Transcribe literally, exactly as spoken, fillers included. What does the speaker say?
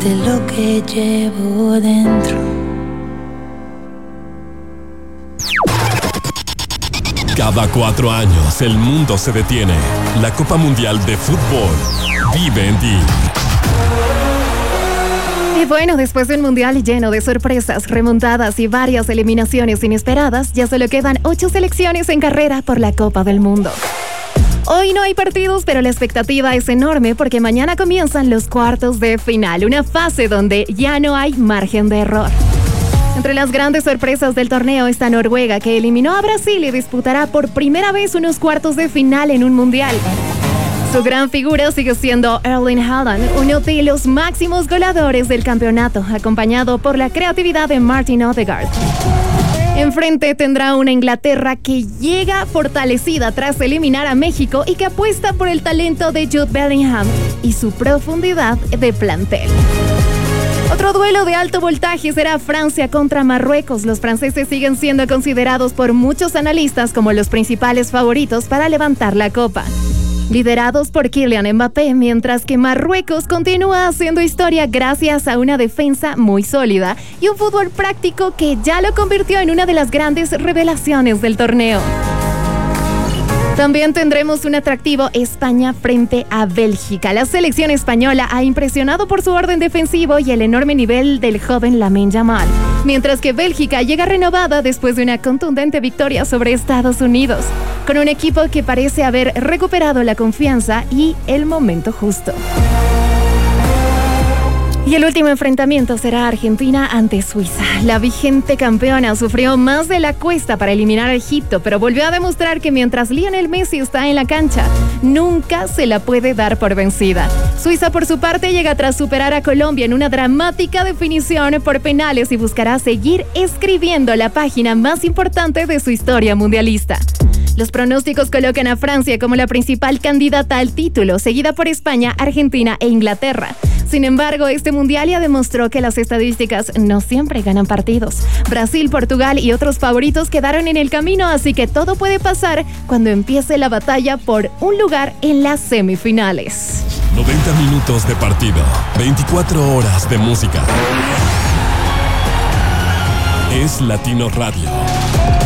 de lo que llevo dentro. Cada cuatro años el mundo se detiene. La Copa Mundial de Fútbol vive en ti. Y bueno, después de un mundial lleno de sorpresas, remontadas y varias eliminaciones inesperadas, ya solo quedan ocho selecciones en carrera por la Copa del Mundo. Hoy no hay partidos, pero la expectativa es enorme porque mañana comienzan los cuartos de final, una fase donde ya no hay margen de error. Entre las grandes sorpresas del torneo está Noruega, que eliminó a Brasil y disputará por primera vez unos cuartos de final en un mundial. Su gran figura sigue siendo Erling Haaland, uno de los máximos goleadores del campeonato, acompañado por la creatividad de Martin Odegaard. Enfrente tendrá una Inglaterra que llega fortalecida tras eliminar a México y que apuesta por el talento de Jude Bellingham y su profundidad de plantel. Otro duelo de alto voltaje será Francia contra Marruecos. Los franceses siguen siendo considerados por muchos analistas como los principales favoritos para levantar la copa, liderados por Kylian Mbappé, mientras que Marruecos continúa haciendo historia gracias a una defensa muy sólida y un fútbol práctico que ya lo convirtió en una de las grandes revelaciones del torneo. También tendremos un atractivo España frente a Bélgica. La selección española ha impresionado por su orden defensivo y el enorme nivel del joven Lamine Yamal, mientras que Bélgica llega renovada después de una contundente victoria sobre Estados Unidos, con un equipo que parece haber recuperado la confianza y el momento justo. Y el último enfrentamiento será Argentina ante Suiza. La vigente campeona sufrió más de la cuesta para eliminar a Egipto, pero volvió a demostrar que mientras Lionel Messi está en la cancha, nunca se la puede dar por vencida. Suiza, por su parte, llega tras superar a Colombia en una dramática definición por penales y buscará seguir escribiendo la página más importante de su historia mundialista. Los pronósticos colocan a Francia como la principal candidata al título, seguida por España, Argentina e Inglaterra. Sin embargo, este mundial ya demostró que las estadísticas no siempre ganan partidos. Brasil, Portugal y otros favoritos quedaron en el camino, así que todo puede pasar cuando empiece la batalla por un lugar en las semifinales. noventa minutos de partido, veinticuatro horas de música. Es Latino Radio.